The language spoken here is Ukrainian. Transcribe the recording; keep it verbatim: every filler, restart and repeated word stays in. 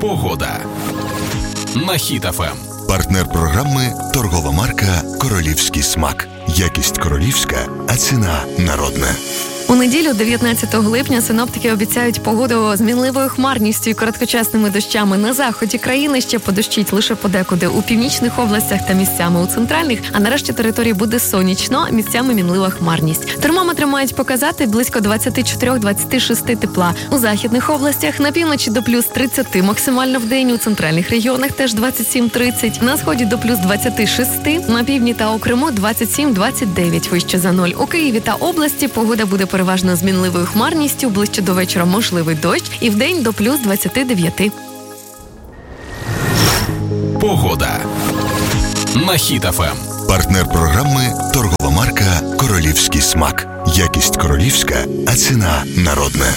Погода на Хіт еф ем. Партнер програми – торгова марка «Королівський смак». Якість королівська, а ціна народна. У неділю, дев'ятнадцятого липня, синоптики обіцяють погоду з мінливою хмарністю і короткочасними дощами на заході країни. Ще подощить лише подекуди у північних областях та місцями у центральних, а на решті території буде сонячно, місцями мінлива хмарність. Термометри мають показати близько двадцять чотири - двадцять шість тепла. У західних областях на півночі до плюс тридцять максимально в день, у центральних регіонах теж двадцять сім - тридцять, на сході до плюс двадцять шість, на півдні та у Криму двадцять сім - двадцять дев'ять вище за нуль. У Києві та області погода буде переважно з мінливою хмарністю, ближче до вечора можливий дощ і вдень до плюс двадцять дев'ять. Погода на Хіт еф ем. Партнер програми – торгова марка «Королівський смак». Якість королівська, а ціна народна.